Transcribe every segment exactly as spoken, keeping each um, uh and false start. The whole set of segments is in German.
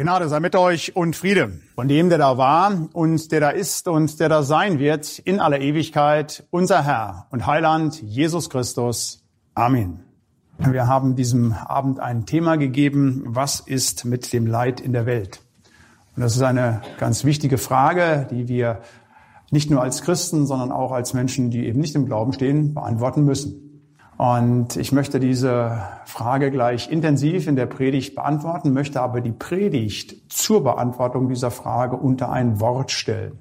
Gnade sei mit euch und Friede von dem, der da war und der da ist und der da sein wird in aller Ewigkeit, unser Herr und Heiland Jesus Christus. Amen. Wir haben diesem Abend ein Thema gegeben: Was ist mit dem Leid in der Welt? Und das ist eine ganz wichtige Frage, die wir nicht nur als Christen, sondern auch als Menschen, die eben nicht im Glauben stehen, beantworten müssen. Und ich möchte diese Frage gleich intensiv in der Predigt beantworten, möchte aber die Predigt zur Beantwortung dieser Frage unter ein Wort stellen.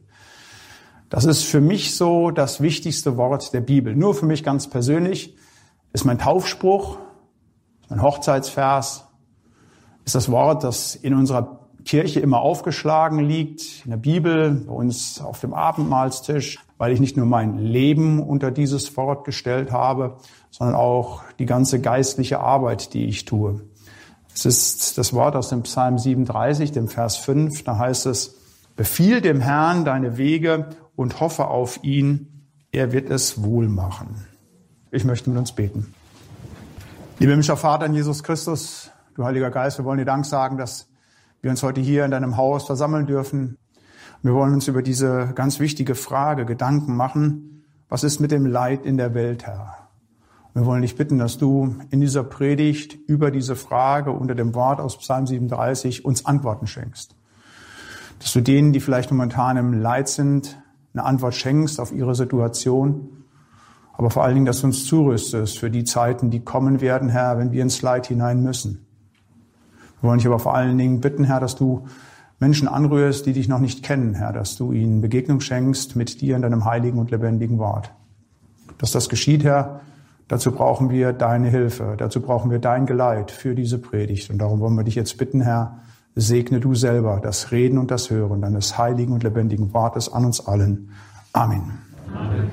Das ist für mich so das wichtigste Wort der Bibel. Nur für mich ganz persönlich ist mein Taufspruch, mein Hochzeitsvers, ist das Wort, das in unserer Kirche immer aufgeschlagen liegt, in der Bibel, bei uns auf dem Abendmahlstisch, weil ich nicht nur mein Leben unter dieses Wort gestellt habe, sondern auch die ganze geistliche Arbeit, die ich tue. Es ist das Wort aus dem Psalm siebenunddreißig, dem Vers fünf, da heißt es: Befiehl dem Herrn deine Wege und hoffe auf ihn, er wird es wohl machen. Ich möchte mit uns beten. Lieber himmlischer Vater in Jesus Christus, du Heiliger Geist, wir wollen dir Dank sagen, dass wir uns heute hier in deinem Haus versammeln dürfen. Wir wollen uns über diese ganz wichtige Frage Gedanken machen: Was ist mit dem Leid in der Welt, Herr? Wir wollen dich bitten, dass du in dieser Predigt über diese Frage unter dem Wort aus Psalm siebenunddreißig uns Antworten schenkst. Dass du denen, die vielleicht momentan im Leid sind, eine Antwort schenkst auf ihre Situation. Aber vor allen Dingen, dass du uns zurüstest für die Zeiten, die kommen werden, Herr, wenn wir ins Leid hinein müssen. Wir wollen dich aber vor allen Dingen bitten, Herr, dass du Menschen anrührst, die dich noch nicht kennen, Herr, dass du ihnen Begegnung schenkst mit dir in deinem heiligen und lebendigen Wort. Dass das geschieht, Herr, dazu brauchen wir deine Hilfe, dazu brauchen wir dein Geleit für diese Predigt. Und darum wollen wir dich jetzt bitten, Herr, segne du selber das Reden und das Hören deines heiligen und lebendigen Wortes an uns allen. Amen. Amen.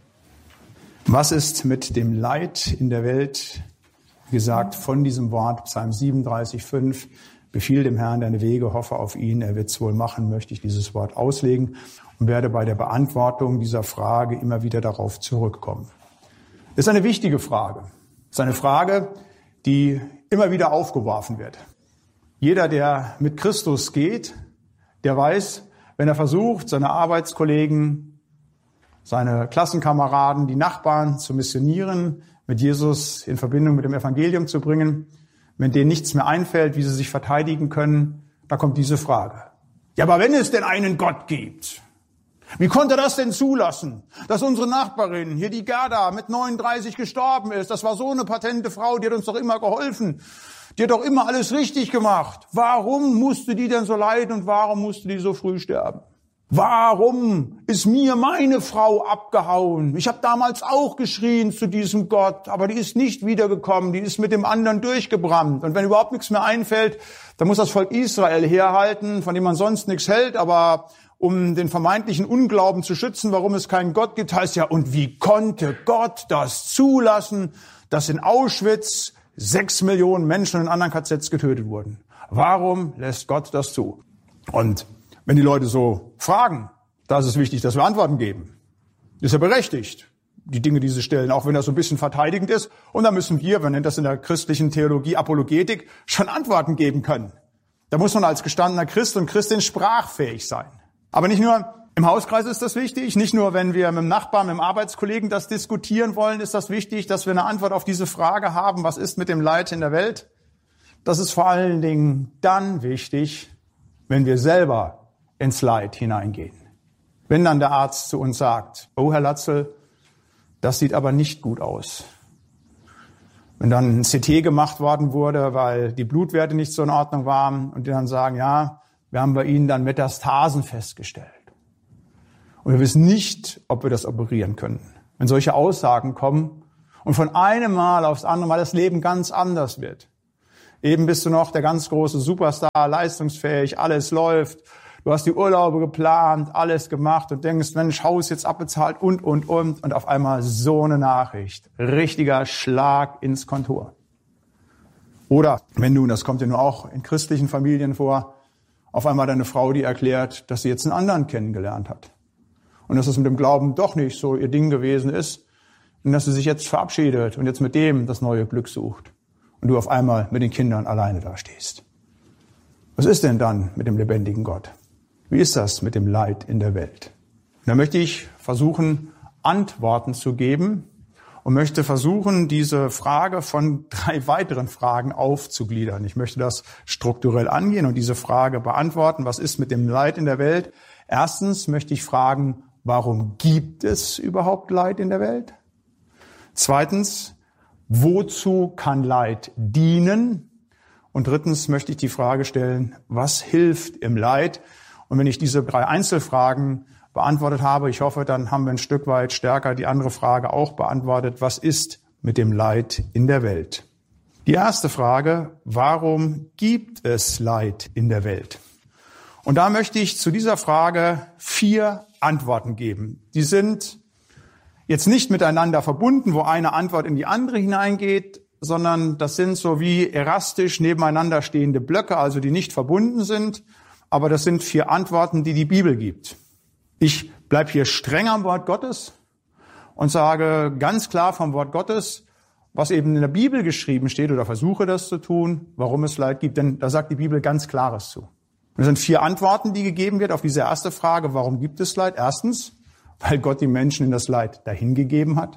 Was ist mit dem Leid in der Welt? Wie gesagt, von diesem Wort, Psalm siebenunddreißig, fünf, befiehl dem Herrn deine Wege, hoffe auf ihn, er wird's wohl machen, möchte ich dieses Wort auslegen und werde bei der Beantwortung dieser Frage immer wieder darauf zurückkommen. Das ist eine wichtige Frage. Das ist eine Frage, die immer wieder aufgeworfen wird. Jeder, der mit Christus geht, der weiß, wenn er versucht, seine Arbeitskollegen, seine Klassenkameraden, die Nachbarn zu missionieren, mit Jesus in Verbindung mit dem Evangelium zu bringen, wenn denen nichts mehr einfällt, wie sie sich verteidigen können, da kommt diese Frage. Ja, aber wenn es denn einen Gott gibt, wie konnte er das denn zulassen, dass unsere Nachbarin, hier die Gerda, mit neununddreißig gestorben ist? Das war so eine patente Frau, die hat uns doch immer geholfen. Die hat doch immer alles richtig gemacht. Warum musste die denn so leiden und warum musste die so früh sterben? Warum ist mir meine Frau abgehauen? Ich habe damals auch geschrien zu diesem Gott, aber die ist nicht wiedergekommen, die ist mit dem anderen durchgebrannt. Und wenn überhaupt nichts mehr einfällt, dann muss das Volk Israel herhalten, von dem man sonst nichts hält, aber um den vermeintlichen Unglauben zu schützen, warum es keinen Gott gibt, heißt ja, und wie konnte Gott das zulassen, dass in Auschwitz sechs Millionen Menschen in anderen K Zs getötet wurden? Warum lässt Gott das zu? Und wenn die Leute so fragen, da ist es wichtig, dass wir Antworten geben. Ist ja berechtigt, die Dinge, die sie stellen, auch wenn das so ein bisschen verteidigend ist. Und da müssen wir, man nennt das in der christlichen Theologie Apologetik, schon Antworten geben können. Da muss man als gestandener Christ und Christin sprachfähig sein. Aber nicht nur im Hauskreis ist das wichtig, nicht nur, wenn wir mit dem Nachbarn, mit dem Arbeitskollegen das diskutieren wollen, ist das wichtig, dass wir eine Antwort auf diese Frage haben, was ist mit dem Leid in der Welt? Das ist vor allen Dingen dann wichtig, wenn wir selber ins Leid hineingehen. Wenn dann der Arzt zu uns sagt, oh Herr Latzel, das sieht aber nicht gut aus. Wenn dann ein C T gemacht worden wurde, weil die Blutwerte nicht so in Ordnung waren und die dann sagen, ja, wir haben bei Ihnen dann Metastasen festgestellt. Und wir wissen nicht, ob wir das operieren können. Wenn solche Aussagen kommen und von einem Mal aufs andere Mal das Leben ganz anders wird. Eben bist du noch der ganz große Superstar, leistungsfähig, alles läuft. Du hast die Urlaube geplant, alles gemacht und denkst, Mensch, Haus jetzt abbezahlt und, und, und. Und auf einmal so eine Nachricht. Richtiger Schlag ins Kontor. Oder wenn du, das kommt ja nur auch in christlichen Familien vor, auf einmal deine Frau, die erklärt, dass sie jetzt einen anderen kennengelernt hat. Und dass es mit dem Glauben doch nicht so ihr Ding gewesen ist. Und dass sie sich jetzt verabschiedet und jetzt mit dem das neue Glück sucht. Und du auf einmal mit den Kindern alleine dastehst. Was ist denn dann mit dem lebendigen Gott? Wie ist das mit dem Leid in der Welt? Und da möchte ich versuchen, Antworten zu geben und möchte versuchen, diese Frage von drei weiteren Fragen aufzugliedern. Ich möchte das strukturell angehen und diese Frage beantworten. Was ist mit dem Leid in der Welt? Erstens möchte ich fragen, warum gibt es überhaupt Leid in der Welt? Zweitens, wozu kann Leid dienen? Und drittens möchte ich die Frage stellen, was hilft im Leid? Und wenn ich diese drei Einzelfragen beantwortet habe, ich hoffe, dann haben wir ein Stück weit stärker die andere Frage auch beantwortet, was ist mit dem Leid in der Welt? Die erste Frage, warum gibt es Leid in der Welt? Und da möchte ich zu dieser Frage vier Antworten geben. Die sind jetzt nicht miteinander verbunden, wo eine Antwort in die andere hineingeht, sondern das sind so wie erastisch nebeneinander stehende Blöcke, also die nicht verbunden sind. Aber das sind vier Antworten, die die Bibel gibt. Ich bleibe hier streng am Wort Gottes und sage ganz klar vom Wort Gottes, was eben in der Bibel geschrieben steht oder versuche das zu tun, warum es Leid gibt. Denn da sagt die Bibel ganz Klares zu. Und es sind vier Antworten, die gegeben wird auf diese erste Frage, warum gibt es Leid? Erstens, weil Gott die Menschen in das Leid dahingegeben hat.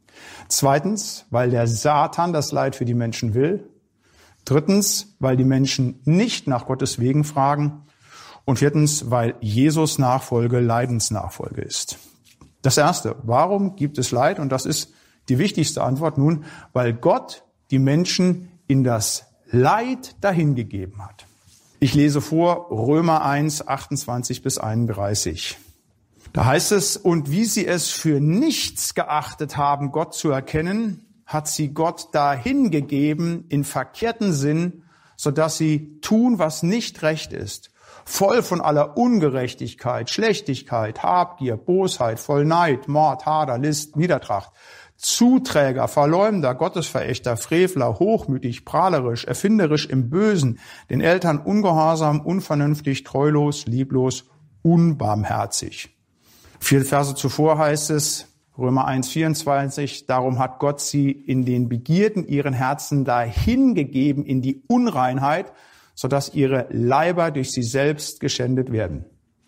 Zweitens, weil der Satan das Leid für die Menschen will. Drittens, weil die Menschen nicht nach Gottes Wegen fragen. Und viertens, weil Jesus Nachfolge Leidensnachfolge ist. Das Erste, warum gibt es Leid? Und das ist die wichtigste Antwort nun, weil Gott die Menschen in das Leid dahingegeben hat. Ich lese vor Römer eins, achtundzwanzig bis einunddreißig. Da heißt es, und wie sie es für nichts geachtet haben, Gott zu erkennen, hat sie Gott dahingegeben in verkehrten Sinn, sodass sie tun, was nicht recht ist. Voll von aller Ungerechtigkeit, Schlechtigkeit, Habgier, Bosheit, voll Neid, Mord, Hader, List, Niedertracht. Zuträger, Verleumder, Gottesverächter, Frevler, hochmütig, prahlerisch, erfinderisch im Bösen, den Eltern ungehorsam, unvernünftig, treulos, lieblos, unbarmherzig. Vier Verse zuvor heißt es, Römer eins, vierundzwanzig, darum hat Gott sie in den Begierden ihren Herzen dahingegeben in die Unreinheit, sodass ihre Leiber durch sie selbst geschändet werden.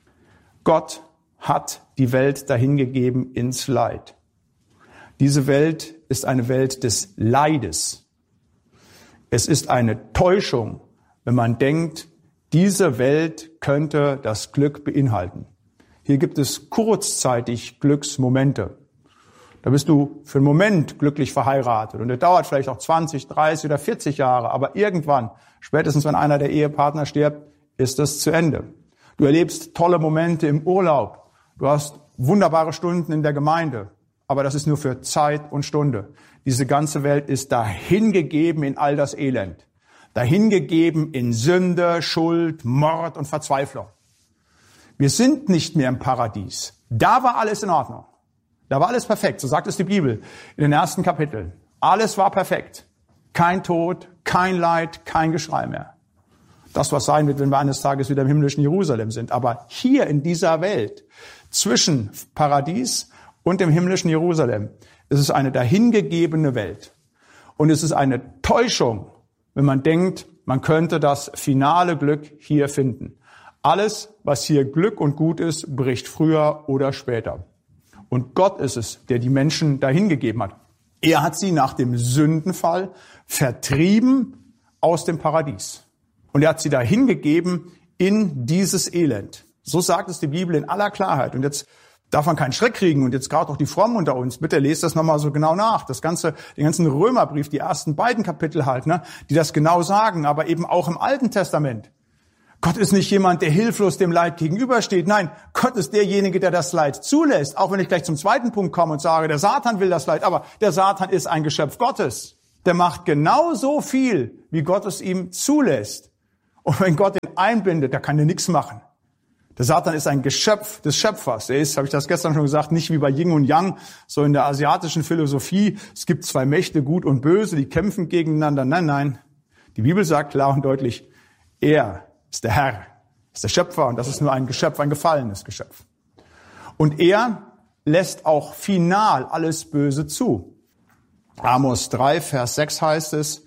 Gott hat die Welt dahingegeben ins Leid. Diese Welt ist eine Welt des Leides. Es ist eine Täuschung, wenn man denkt, diese Welt könnte das Glück beinhalten. Hier gibt es kurzzeitig Glücksmomente. Da bist du für einen Moment glücklich verheiratet und der dauert vielleicht auch zwanzig, dreißig oder vierzig Jahre, aber irgendwann, spätestens wenn einer der Ehepartner stirbt, ist das zu Ende. Du erlebst tolle Momente im Urlaub, du hast wunderbare Stunden in der Gemeinde, aber das ist nur für Zeit und Stunde. Diese ganze Welt ist dahingegeben in all das Elend, dahingegeben in Sünde, Schuld, Mord und Verzweiflung. Wir sind nicht mehr im Paradies. Da war alles in Ordnung. Da war alles perfekt, so sagt es die Bibel in den ersten Kapiteln. Alles war perfekt. Kein Tod, kein Leid, kein Geschrei mehr. Das, was sein wird, wenn wir eines Tages wieder im himmlischen Jerusalem sind. Aber hier in dieser Welt, zwischen Paradies und dem himmlischen Jerusalem, ist es eine dahingegebene Welt. Und es ist eine Täuschung, wenn man denkt, man könnte das finale Glück hier finden. Alles, was hier Glück und gut ist, bricht früher oder später. Und Gott ist es, der die Menschen dahingegeben hat. Er hat sie nach dem Sündenfall vertrieben aus dem Paradies. Und er hat sie dahingegeben in dieses Elend. So sagt es die Bibel in aller Klarheit. Und jetzt darf man keinen Schreck kriegen. Und jetzt gerade auch die Frommen unter uns. Bitte lest das nochmal so genau nach. Das ganze, den ganzen Römerbrief, die ersten beiden Kapitel halt, ne, die das genau sagen. Aber eben auch im Alten Testament. Gott ist nicht jemand, der hilflos dem Leid gegenübersteht. Nein, Gott ist derjenige, der das Leid zulässt. Auch wenn ich gleich zum zweiten Punkt komme und sage, der Satan will das Leid. Aber der Satan ist ein Geschöpf Gottes. Der macht genauso viel, wie Gott es ihm zulässt. Und wenn Gott ihn einbindet, da kann er nichts machen. Der Satan ist ein Geschöpf des Schöpfers. Er ist, habe ich das gestern schon gesagt, nicht wie bei Yin und Yang, so in der asiatischen Philosophie. Es gibt zwei Mächte, Gut und Böse, die kämpfen gegeneinander. Nein, nein. Die Bibel sagt klar und deutlich, er ist der Herr, ist der Schöpfer und das ist nur ein Geschöpf, ein gefallenes Geschöpf. Und er lässt auch final alles Böse zu. Amos drei, Vers sechs heißt es,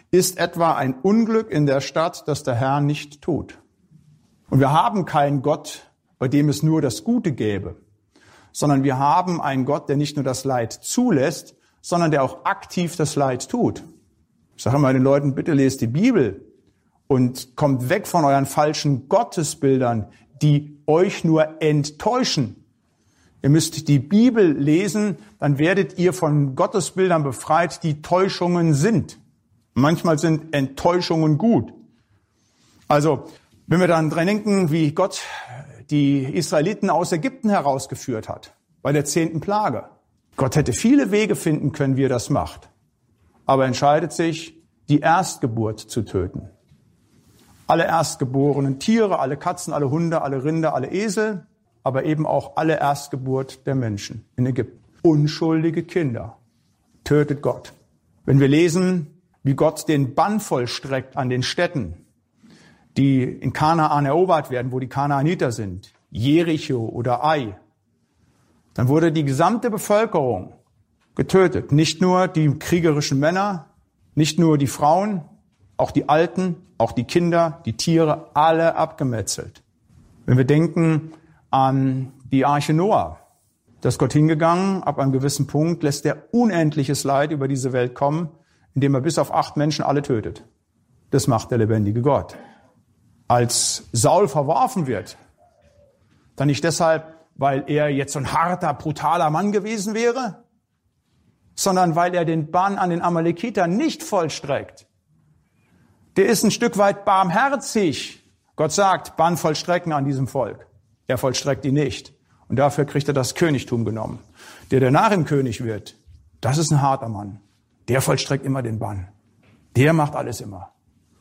Ist etwa ein Unglück in der Stadt, das der Herr nicht tut? Und wir haben keinen Gott, bei dem es nur das Gute gäbe, sondern wir haben einen Gott, der nicht nur das Leid zulässt, sondern der auch aktiv das Leid tut. Ich sage immer den Leuten, bitte lest die Bibel und kommt weg von euren falschen Gottesbildern, die euch nur enttäuschen. Ihr müsst die Bibel lesen, dann werdet ihr von Gottesbildern befreit, die Täuschungen sind. Manchmal sind Enttäuschungen gut. Also, wenn wir dann dran denken, wie Gott die Israeliten aus Ägypten herausgeführt hat, bei der zehnten Plage. Gott hätte viele Wege finden können, wie er das macht. Aber er entscheidet sich, die Erstgeburt zu töten. Alle erstgeborenen Tiere, alle Katzen, alle Hunde, alle Rinder, alle Esel, aber eben auch alle Erstgeburt der Menschen in Ägypten. Unschuldige Kinder tötet Gott. Wenn wir lesen, wie Gott den Bann vollstreckt an den Städten, die in Kanaan erobert werden, wo die Kanaaniter sind, Jericho oder Ai, dann wurde die gesamte Bevölkerung getötet. Nicht nur die kriegerischen Männer, nicht nur die Frauen, auch die Alten, auch die Kinder, die Tiere, alle abgemetzelt. Wenn wir denken an die Arche Noah, da ist Gott hingegangen, ab einem gewissen Punkt lässt er unendliches Leid über diese Welt kommen, indem er bis auf acht Menschen alle tötet. Das macht der lebendige Gott. Als Saul verworfen wird, dann nicht deshalb, weil er jetzt so ein harter, brutaler Mann gewesen wäre, sondern weil er den Bann an den Amalekitern nicht vollstreckt. Der ist ein Stück weit barmherzig. Gott sagt, Bann vollstrecken an diesem Volk. Er vollstreckt ihn nicht. Und dafür kriegt er das Königtum genommen. Der, der nach ihm König wird, das ist ein harter Mann. Der vollstreckt immer den Bann. Der macht alles immer.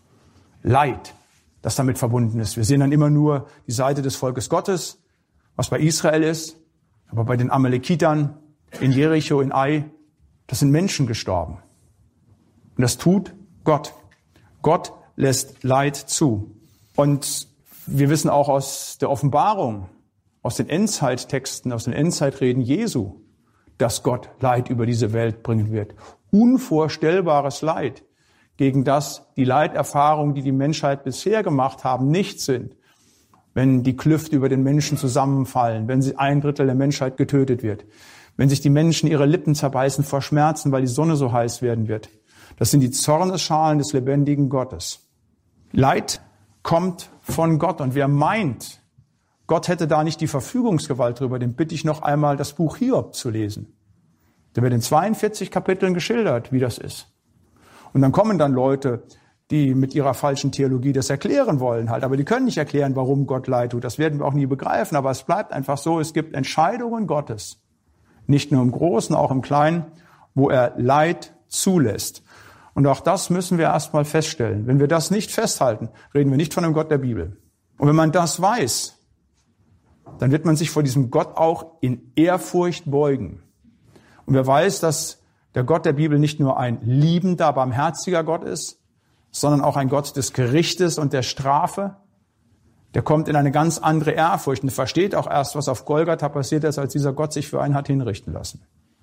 Leid, das damit verbunden ist. Wir sehen dann immer nur die Seite des Volkes Gottes, was bei Israel ist. Aber bei den Amalekitern in Jericho, in Ai, das sind Menschen gestorben. Und das tut Gott. Gott lässt Leid zu. Und wir wissen auch aus der Offenbarung, aus den Endzeittexten, aus den Endzeitreden Jesu, dass Gott Leid über diese Welt bringen wird. Unvorstellbares Leid, gegen das die Leiterfahrungen, die die Menschheit bisher gemacht haben, nicht sind. Wenn die Klüfte über den Menschen zusammenfallen, wenn sie ein Drittel der Menschheit getötet wird, wenn sich die Menschen ihre Lippen zerbeißen vor Schmerzen, weil die Sonne so heiß werden wird. Das sind die Zornesschalen des lebendigen Gottes. Leid kommt von Gott. Und wer meint, Gott hätte da nicht die Verfügungsgewalt drüber, den bitte ich noch einmal das Buch Hiob zu lesen. Da wird in zweiundvierzig Kapiteln geschildert, wie das ist. Und dann kommen dann Leute, die mit ihrer falschen Theologie das erklären wollen halt. Aber die können nicht erklären, warum Gott Leid tut. Das werden wir auch nie begreifen. Aber es bleibt einfach so, es gibt Entscheidungen Gottes. Nicht nur im Großen, auch im Kleinen, wo er Leid zulässt. Und auch das müssen wir erstmal feststellen. Wenn wir das nicht festhalten, reden wir nicht von einem Gott der Bibel. Und wenn man das weiß, dann wird man sich vor diesem Gott auch in Ehrfurcht beugen. Und wer weiß, dass der Gott der Bibel nicht nur ein liebender, barmherziger Gott ist, sondern auch ein Gott des Gerichtes und der Strafe, der kommt in eine ganz andere Ehrfurcht und versteht auch erst, was auf Golgatha passiert ist, als dieser Gott sich für einen hat hinrichten lassen.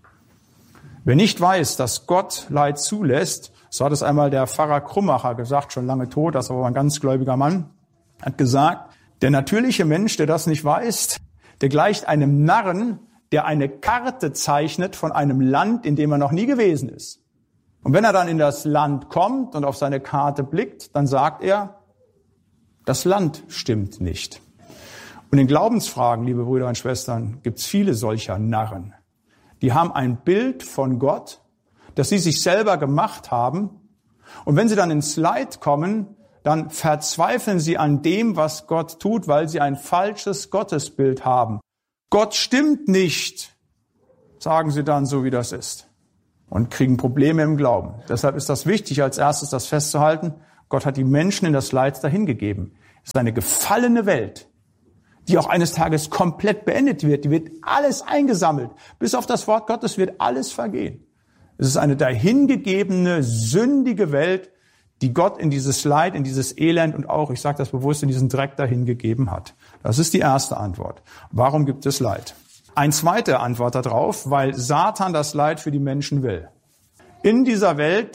Wer nicht weiß, dass Gott Leid zulässt, so hat es einmal der Pfarrer Krummacher gesagt, schon lange tot, das war aber ein ganz gläubiger Mann, hat gesagt, der natürliche Mensch, der das nicht weiß, der gleicht einem Narren, der eine Karte zeichnet von einem Land, in dem er noch nie gewesen ist. Und wenn er dann in das Land kommt und auf seine Karte blickt, dann sagt er, das Land stimmt nicht. Und in Glaubensfragen, liebe Brüder und Schwestern, gibt es viele solcher Narren. Die haben ein Bild von Gott, das sie sich selber gemacht haben. Und wenn sie dann ins Leid kommen, dann verzweifeln sie an dem, was Gott tut, weil sie ein falsches Gottesbild haben. Gott stimmt nicht, sagen sie dann, so wie das ist. Und kriegen Probleme im Glauben. Deshalb ist das wichtig, als erstes das festzuhalten. Gott hat die Menschen in das Leid dahingegeben. Es ist eine gefallene Welt, die auch eines Tages komplett beendet wird. Die wird alles eingesammelt. Bis auf das Wort Gottes wird alles vergehen. Es ist eine dahingegebene, sündige Welt, die Gott in dieses Leid, in dieses Elend und auch, ich sage das bewusst, in diesen Dreck dahingegeben hat. Das ist die erste Antwort. Warum gibt es Leid? Eine zweite Antwort darauf, weil Satan das Leid für die Menschen will. In dieser Welt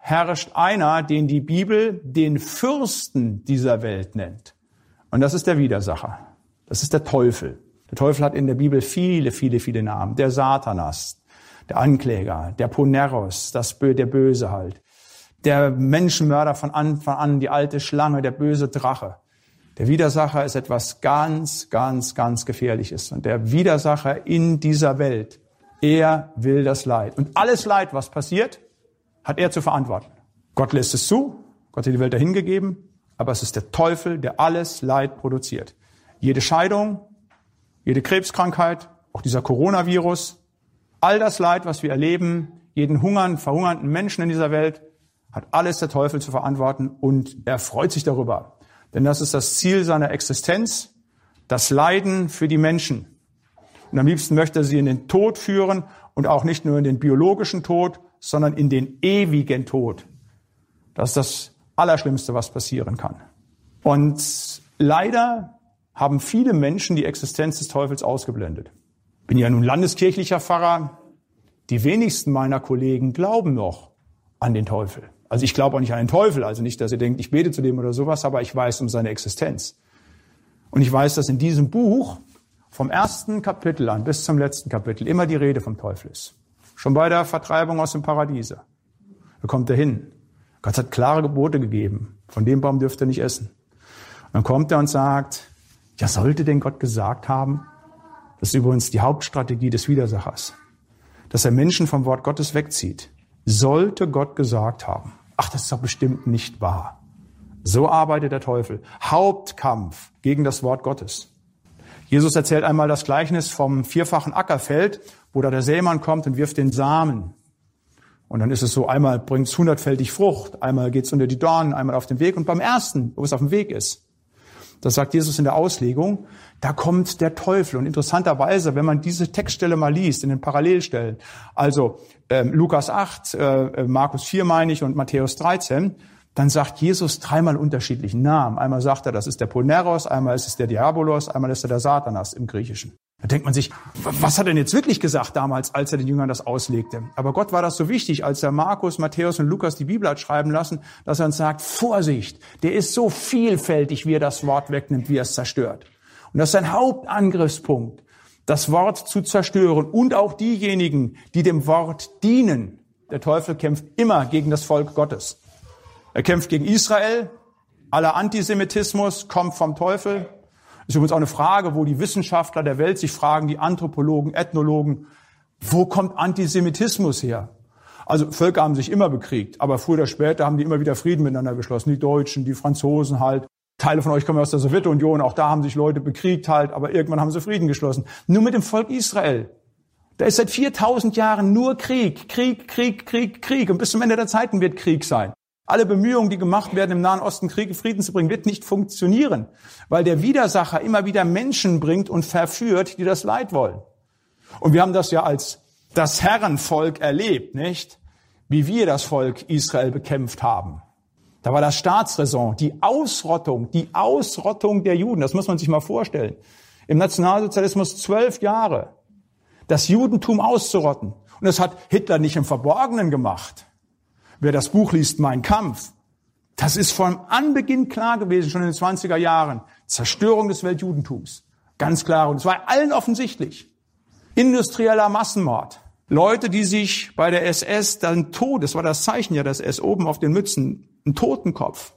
herrscht einer, den die Bibel den Fürsten dieser Welt nennt. Und das ist der Widersacher. Das ist der Teufel. Der Teufel hat in der Bibel viele, viele, viele Namen. Der Satanas, der Ankläger, der Poneros, das Bö- der Böse halt. Der Menschenmörder von Anfang an, die alte Schlange, der böse Drache. Der Widersacher ist etwas ganz, ganz, ganz Gefährliches. Und der Widersacher in dieser Welt, er will das Leid. Und alles Leid, was passiert, hat er zu verantworten. Gott lässt es zu, Gott hat die Welt dahin gegeben, aber es ist der Teufel, der alles Leid produziert. Jede Scheidung, jede Krebskrankheit, auch dieser Coronavirus, all das Leid, was wir erleben, jeden hungern, verhungernden Menschen in dieser Welt, hat alles der Teufel zu verantworten und er freut sich darüber. Denn das ist das Ziel seiner Existenz, das Leiden für die Menschen. Und am liebsten möchte er sie in den Tod führen und auch nicht nur in den biologischen Tod, sondern in den ewigen Tod. Das ist das Allerschlimmste, was passieren kann. Und leider haben viele Menschen die Existenz des Teufels ausgeblendet. Ich bin ja nun landeskirchlicher Pfarrer. Die wenigsten meiner Kollegen glauben noch an den Teufel. Also ich glaube auch nicht an den Teufel, also nicht, dass ihr denkt, ich bete zu dem oder sowas, aber ich weiß um seine Existenz. Und ich weiß, dass in diesem Buch vom ersten Kapitel an bis zum letzten Kapitel immer die Rede vom Teufel ist. Schon bei der Vertreibung aus dem Paradiese. Da kommt er hin. Gott hat klare Gebote gegeben. Von dem Baum dürft ihr nicht essen. Und dann kommt er und sagt, ja, sollte denn Gott gesagt haben? Das ist übrigens die Hauptstrategie des Widersachers. Dass er Menschen vom Wort Gottes wegzieht. Sollte Gott gesagt haben. Ach, das ist doch bestimmt nicht wahr. So arbeitet der Teufel. Hauptkampf gegen das Wort Gottes. Jesus erzählt einmal das Gleichnis vom vierfachen Ackerfeld, wo da der Sämann kommt und wirft den Samen. Und dann ist es so, einmal bringt es hundertfältig Frucht, einmal geht es unter die Dornen, einmal auf den Weg. Und beim ersten, wo es auf dem Weg ist, das sagt Jesus in der Auslegung, da kommt der Teufel. Und interessanterweise, wenn man diese Textstelle mal liest, in den Parallelstellen, also äh, Lukas acht, äh, Markus vier meine ich und Matthäus dreizehn, dann sagt Jesus dreimal unterschiedlichen Namen. Einmal sagt er, das ist der Poneros, einmal ist es der Diabolos, einmal ist er der Satanas im Griechischen. Da denkt man sich, was hat er denn jetzt wirklich gesagt damals, als er den Jüngern das auslegte? Aber Gott war das so wichtig, als er Markus, Matthäus und Lukas die Bibel hat schreiben lassen, dass er uns sagt, Vorsicht, der ist so vielfältig, wie er das Wort wegnimmt, wie er es zerstört. Und das ist sein Hauptangriffspunkt, das Wort zu zerstören und auch diejenigen, die dem Wort dienen. Der Teufel kämpft immer gegen das Volk Gottes. Er kämpft gegen Israel. Aller Antisemitismus kommt vom Teufel. Das ist übrigens auch eine Frage, wo die Wissenschaftler der Welt sich fragen, die Anthropologen, Ethnologen, wo kommt Antisemitismus her? Also Völker haben sich immer bekriegt, aber früher oder später haben die immer wieder Frieden miteinander geschlossen. Die Deutschen, die Franzosen halt. Teile von euch kommen aus der Sowjetunion, auch da haben sich Leute bekriegt halt, aber irgendwann haben sie Frieden geschlossen. Nur mit dem Volk Israel. Da ist seit viertausend Jahren nur Krieg, Krieg, Krieg, Krieg, Krieg. Und bis zum Ende der Zeiten wird Krieg sein. Alle Bemühungen, die gemacht werden, im Nahen Osten Krieg, Frieden zu bringen, wird nicht funktionieren, weil der Widersacher immer wieder Menschen bringt und verführt, die das Leid wollen. Und wir haben das ja als das Herrenvolk erlebt, nicht? Wie wir das Volk Israel bekämpft haben. Da war das Staatsräson, die Ausrottung, die Ausrottung der Juden. Das muss man sich mal vorstellen. Im Nationalsozialismus zwölf Jahre, das Judentum auszurotten. Und das hat Hitler nicht im Verborgenen gemacht. Wer das Buch liest, Mein Kampf, das ist von Anbeginn klar gewesen, schon in den zwanziger Jahren. Zerstörung des Weltjudentums. Ganz klar. Und es war allen offensichtlich. Industrieller Massenmord. Leute, die sich bei der S S dann tot, das war das Zeichen ja des S S, oben auf den Mützen, ein Totenkopf.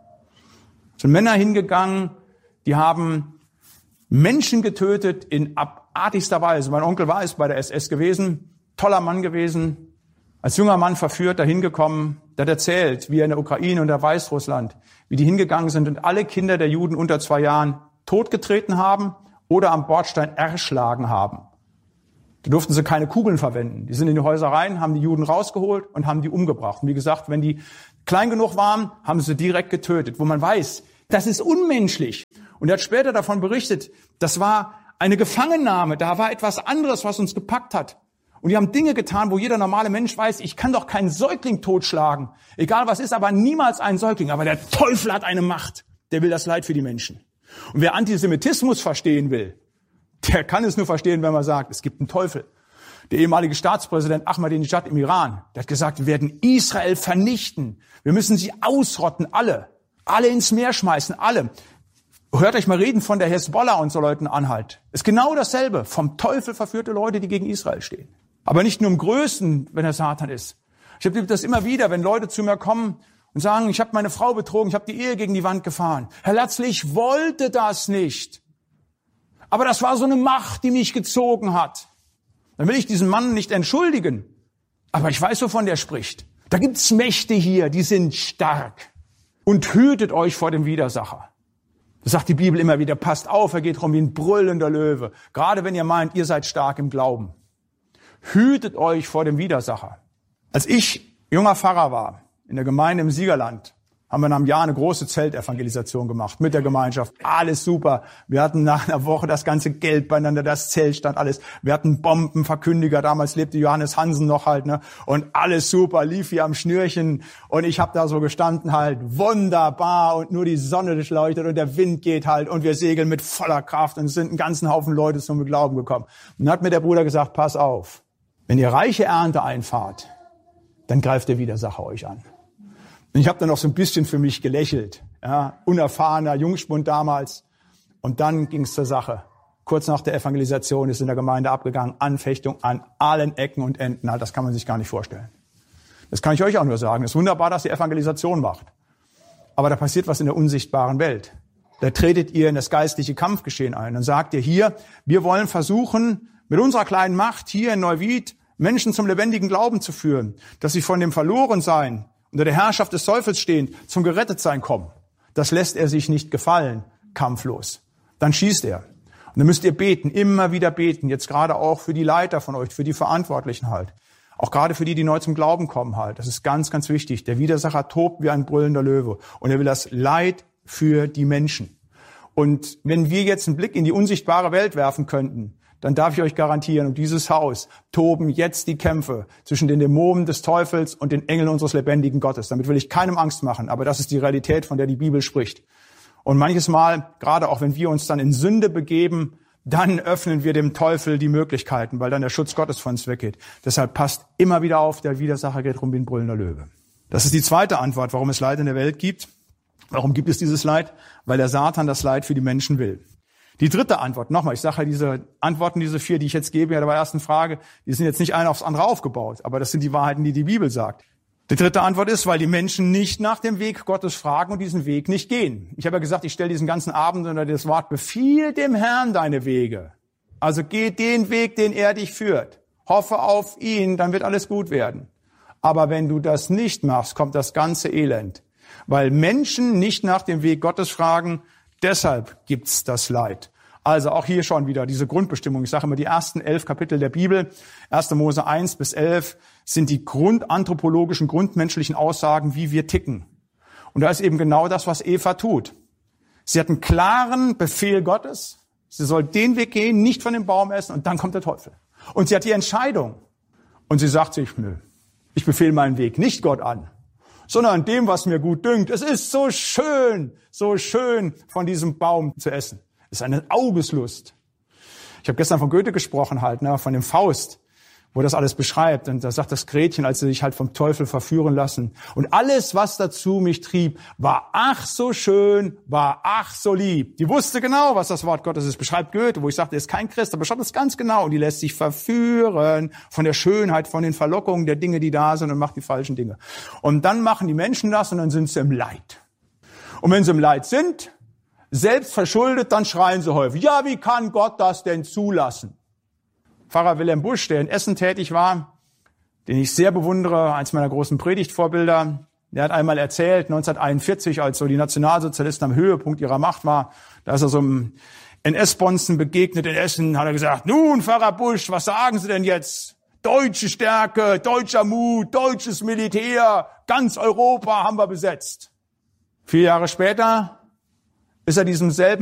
Es sind Männer hingegangen, die haben Menschen getötet in abartigster Weise. Mein Onkel war es bei der S S gewesen, toller Mann gewesen, als junger Mann verführt, dahin gekommen, der hat erzählt, wie er in der Ukraine und der Weißrussland, wie die hingegangen sind und alle Kinder der Juden unter zwei Jahren totgetreten haben oder am Bordstein erschlagen haben. Da durften sie keine Kugeln verwenden. Die sind in die Häuser rein, haben die Juden rausgeholt und haben die umgebracht. Und wie gesagt, wenn die klein genug waren, haben sie direkt getötet, wo man weiß, das ist unmenschlich. Und er hat später davon berichtet, das war eine Gefangennahme, da war etwas anderes, was uns gepackt hat. Und die haben Dinge getan, wo jeder normale Mensch weiß, ich kann doch keinen Säugling totschlagen. Egal was ist, aber niemals einen Säugling. Aber der Teufel hat eine Macht. Der will das Leid für die Menschen. Und wer Antisemitismus verstehen will, der kann es nur verstehen, wenn man sagt, es gibt einen Teufel. Der ehemalige Staatspräsident Ahmadinejad im Iran, der hat gesagt, wir werden Israel vernichten. Wir müssen sie ausrotten, alle. Alle ins Meer schmeißen, alle. Hört euch mal reden von der Hezbollah und so Leuten an halt. Ist genau dasselbe. Vom Teufel verführte Leute, die gegen Israel stehen. Aber nicht nur im Größten, wenn er Satan ist. Ich habe das immer wieder, wenn Leute zu mir kommen und sagen, ich habe meine Frau betrogen, ich habe die Ehe gegen die Wand gefahren. Herr Latzl, ich wollte das nicht. Aber das war so eine Macht, die mich gezogen hat. Dann will ich diesen Mann nicht entschuldigen. Aber ich weiß, wovon der spricht. Da gibt's Mächte hier, die sind stark. Und hütet euch vor dem Widersacher. Das sagt die Bibel immer wieder, passt auf, er geht rum wie ein brüllender Löwe. Gerade wenn ihr meint, ihr seid stark im Glauben. Hütet euch vor dem Widersacher. Als ich junger Pfarrer war, in der Gemeinde im Siegerland, haben wir nach einem Jahr eine große Zeltevangelisation gemacht mit der Gemeinschaft. Alles super. Wir hatten nach einer Woche das ganze Geld beieinander, das Zelt stand alles. Wir hatten Bombenverkündiger, damals lebte Johannes Hansen noch halt, ne? Und alles super, lief wie am Schnürchen. Und ich habe da so gestanden halt, wunderbar. Und nur die Sonne durchleuchtet und der Wind geht halt. Und wir segeln mit voller Kraft. Und es sind einen ganzen Haufen Leute zum Glauben gekommen. Und dann hat mir der Bruder gesagt, pass auf, wenn ihr reiche Ernte einfahrt, dann greift der Widersacher euch an. Und ich habe dann noch so ein bisschen für mich gelächelt, ja, unerfahrener Jungspund damals. Und dann ging es zur Sache. Kurz nach der Evangelisation ist in der Gemeinde abgegangen, Anfechtung an allen Ecken und Enden. Das kann man sich gar nicht vorstellen. Das kann ich euch auch nur sagen. Es ist wunderbar, dass ihr Evangelisation macht. Aber da passiert was in der unsichtbaren Welt. Da tretet ihr in das geistliche Kampfgeschehen ein. Dann sagt ihr hier, wir wollen versuchen, mit unserer kleinen Macht hier in Neuwied Menschen zum lebendigen Glauben zu führen, dass sie von dem Verlorensein, unter der Herrschaft des Teufels stehen, zum Gerettetsein kommen. Das lässt er sich nicht gefallen, kampflos. Dann schießt er. Und dann müsst ihr beten, immer wieder beten, jetzt gerade auch für die Leiter von euch, für die Verantwortlichen halt. Auch gerade für die, die neu zum Glauben kommen halt. Das ist ganz, ganz wichtig. Der Widersacher tobt wie ein brüllender Löwe. Und er will das Leid für die Menschen. Und wenn wir jetzt einen Blick in die unsichtbare Welt werfen könnten, dann darf ich euch garantieren, um dieses Haus toben jetzt die Kämpfe zwischen den Dämonen des Teufels und den Engeln unseres lebendigen Gottes. Damit will ich keinem Angst machen, aber das ist die Realität, von der die Bibel spricht. Und manches Mal, gerade auch wenn wir uns dann in Sünde begeben, dann öffnen wir dem Teufel die Möglichkeiten, weil dann der Schutz Gottes von uns weggeht. Deshalb passt immer wieder auf, der Widersacher geht rum wie ein brüllender Löwe. Das ist die zweite Antwort, warum es Leid in der Welt gibt. Warum gibt es dieses Leid? Weil der Satan das Leid für die Menschen will. Die dritte Antwort, nochmal, ich sage ja, diese Antworten, diese vier, die ich jetzt gebe, ja, bei der ersten Frage, die sind jetzt nicht eine aufs andere aufgebaut, aber das sind die Wahrheiten, die die Bibel sagt. Die dritte Antwort ist, weil die Menschen nicht nach dem Weg Gottes fragen und diesen Weg nicht gehen. Ich habe ja gesagt, ich stelle diesen ganzen Abend unter das Wort, befiehl dem Herrn deine Wege. Also geh den Weg, den er dich führt. Hoffe auf ihn, dann wird alles gut werden. Aber wenn du das nicht machst, kommt das ganze Elend. Weil Menschen nicht nach dem Weg Gottes fragen, deshalb gibt's das Leid. Also auch hier schon wieder diese Grundbestimmung. Ich sage immer, die ersten elf Kapitel der Bibel, erster Mose eins bis elf, sind die grundanthropologischen, grundmenschlichen Aussagen, wie wir ticken. Und da ist eben genau das, was Eva tut. Sie hat einen klaren Befehl Gottes. Sie soll den Weg gehen, nicht von dem Baum essen, und dann kommt der Teufel. Und sie hat die Entscheidung. Und sie sagt sich, nö, ich befehle meinen Weg nicht Gott an, sondern dem, was mir gut dünkt. Es ist so schön, so schön, von diesem Baum zu essen. Es ist eine Augeslust. Ich habe gestern von Goethe gesprochen halt, ne, von dem Faust, wo das alles beschreibt. Und da sagt das Gretchen, als sie sich halt vom Teufel verführen lassen. Und alles, was dazu mich trieb, war ach so schön, war ach so lieb. Die wusste genau, was das Wort Gottes ist. Beschreibt Goethe, wo ich sagte, er ist kein Christ, aber beschreibt es ganz genau. Und die lässt sich verführen von der Schönheit, von den Verlockungen der Dinge, die da sind, und macht die falschen Dinge. Und dann machen die Menschen das und dann sind sie im Leid. Und wenn sie im Leid sind, selbst verschuldet, dann schreien sie häufig, ja, wie kann Gott das denn zulassen? Pfarrer Wilhelm Busch, der in Essen tätig war, den ich sehr bewundere, eins meiner großen Predigtvorbilder, der hat einmal erzählt, neunzehnhunderteinundvierzig, als so die Nationalsozialisten am Höhepunkt ihrer Macht war, da ist er so einem N S-Bonzen begegnet in Essen, hat er gesagt, nun, Pfarrer Busch, was sagen Sie denn jetzt? Deutsche Stärke, deutscher Mut, deutsches Militär, ganz Europa haben wir besetzt. Vier Jahre später ist er diesem selben